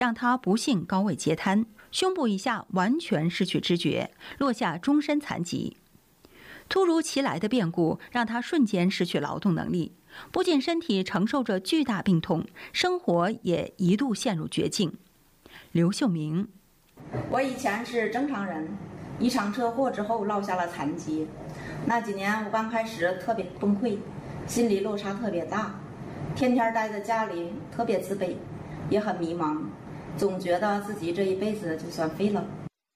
让他不幸高位截瘫，胸部以下完全失去知觉，落下终身残疾。突如其来的变故让他瞬间失去劳动能力，不仅身体承受着巨大病痛，生活也一度陷入绝境。刘秀明： 我以前是正常人，一场车祸之后落下了残疾。那几年我刚开始特别崩溃，心理落差特别大，天天待在家里，特别自卑，也很迷茫，总觉得自己这一辈子就算废了。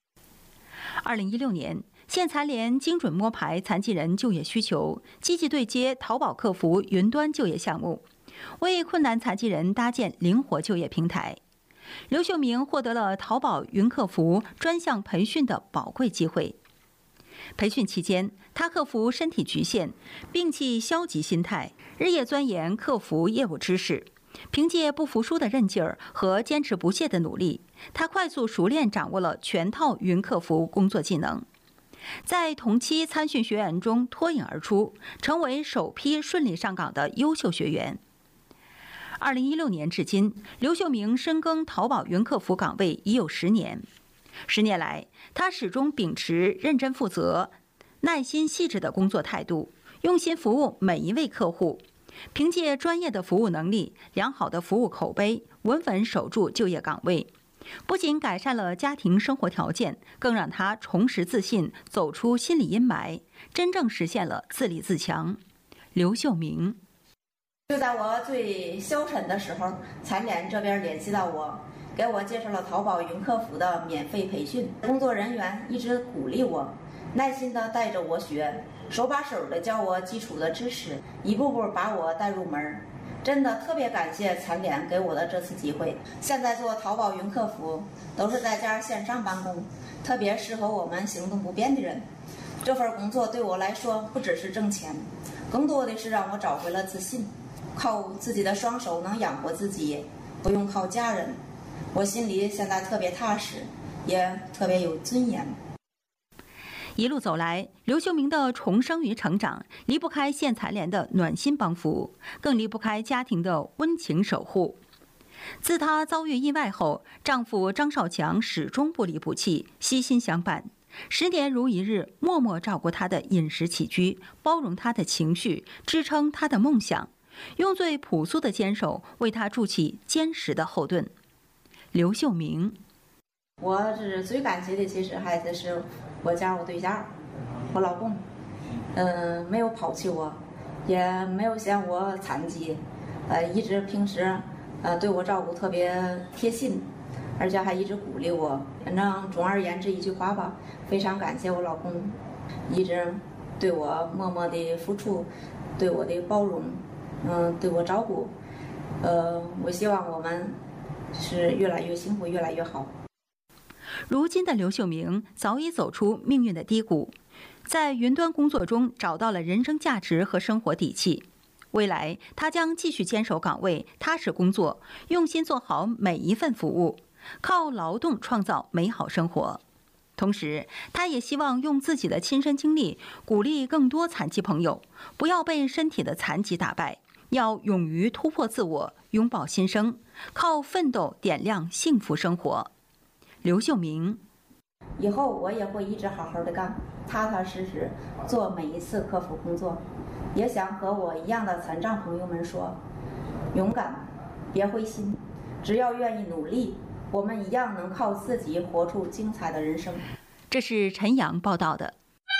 2016年，县残联精准摸排残疾人就业需求，积极对接淘宝客服云端就业项目，为困难残疾人搭建灵活就业平台。刘秀明获得了淘宝云客服专项培训的宝贵机会。培训期间，他克服身体局限，摒弃消极心态，日夜钻研客服业务知识。凭借不服输的韧劲儿和坚持不懈的努力，他快速熟练掌握了全套云客服工作技能，在同期参训学员中脱颖而出，成为首批顺利上岗的优秀学员。2016年至今，刘秀明深耕淘宝云客服岗位已有10年。10年来，他始终秉持认真负责、耐心细致的工作态度，用心服务每一位客户。凭借专业的服务能力、良好的服务口碑，稳稳守住就业岗位，不仅改善了家庭生活条件，更让他重拾自信，走出心理阴霾，真正实现了自立自强。刘秀明： 就在我最消沉的时候，残联这边联系到我，给我介绍了淘宝云客服的免费培训，工作人员一直鼓励我，耐心地带着我学，手把手地教我基础的知识，一步步把我带入门。真的特别感谢残联给我的这次机会。现在做淘宝云客服都是在家线上办公，特别适合我们行动不便的人。这份工作对我来说不只是挣钱，更多的是让我找回了自信，靠自己的双手能养活自己，不用靠家人。我心里现在特别踏实，也特别有尊严。 一路走来，刘秀明的重生与成长离不开县残联的暖心帮扶，更离不开家庭的温情守护。自她遭遇意外后，丈夫张少强始终不离不弃，悉心相伴，10年如一日，默默照顾她的饮食起居，包容她的情绪，支撑她的梦想，用最朴素的坚守为她筑起坚实的后盾。刘秀明： 我是最感谢的，其实还是我对象，我老公，没有抛弃我，也没有嫌我残疾，一直平时对我照顾特别贴心，而且还一直鼓励我。反正总而言之一句话吧，非常感谢我老公，一直对我默默的付出，对我的包容，对我照顾。我希望我们是越来越幸福，越来越好。 如今的刘秀明早已走出命运的低谷，在云端工作中找到了人生价值和生活底气。未来，他将继续坚守岗位，踏实工作，用心做好每一份服务，靠劳动创造美好生活。同时，他也希望用自己的亲身经历，鼓励更多残疾朋友，不要被身体的残疾打败，要勇于突破自我，拥抱新生，靠奋斗点亮幸福生活。刘秀明： 以后我也会一直好好的干，踏踏实实做每一次客服工作。也想和我一样的残障朋友们说，勇敢，别灰心，只要愿意努力，我们一样能靠自己活出精彩的人生。 这是陈阳报道的。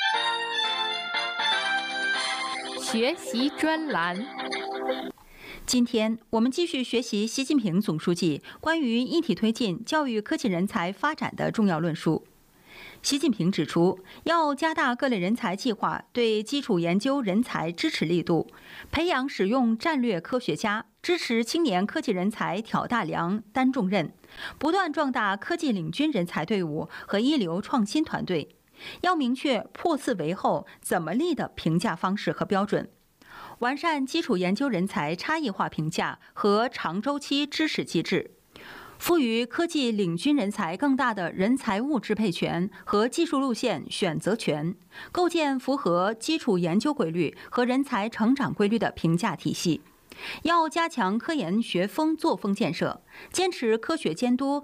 学习专栏。 今天我们继续学习习近平总书记关于一体推进教育科技人才发展的重要论述。习近平指出，要加大各类人才计划对基础研究人才支持力度，培养使用战略科学家，支持青年科技人才挑大梁、担重任，不断壮大科技领军人才队伍和一流创新团队。要明确破四为后怎么立的评价方式和标准，完善基础研究人才差异化评价和长周期支持机制，赋予科技领军人才更大的人才物支配权和技术路线选择权，构建符合基础研究规律和人才成长规律的评价体系。要加强科研学风作风建设，坚持科学监督